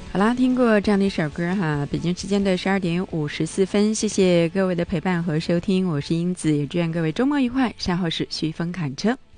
好啦，听过这样的一首歌哈，北京时间的12:54，谢谢各位的陪伴和收听，我是英子，也祝愿各位周末愉快，稍后是徐峰侃车。